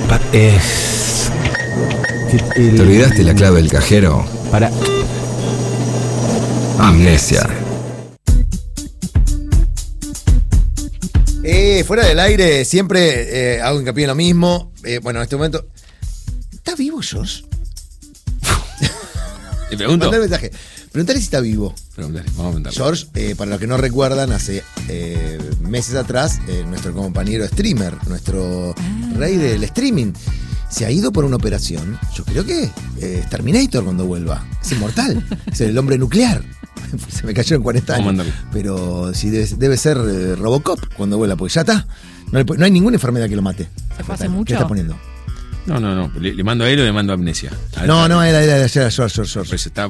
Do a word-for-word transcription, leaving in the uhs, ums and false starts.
Pa- es... el- ¿Te olvidaste la clave del cajero? Para... Amnesia. Eh, fuera del aire, siempre eh, hago hincapié en lo mismo. Eh, bueno, en este momento. ¿Está vivo, George? Le pregunto. Mandale mensaje. Preguntale si está vivo. Pregúntale, vamos a preguntarle. George, eh, para los que no recuerdan, hace eh, meses atrás, eh, nuestro compañero streamer, nuestro rey del streaming, se ha ido por una operación. Yo creo que eh, es Terminator cuando vuelva. Es inmortal. Es el hombre nuclear. Se me cayó en cuarenta años. Vamos a mandarle. Pero sí debe, debe ser eh, Robocop cuando vuelva, porque ya está. No, le, no hay ninguna enfermedad que lo mate. ¿Se fue hace ¿Qué mucho? está poniendo? No, no, no. Le, le mando a él o le mando a Amnesia. A ver, No, no, era, era, era, era George, George, George. Pues está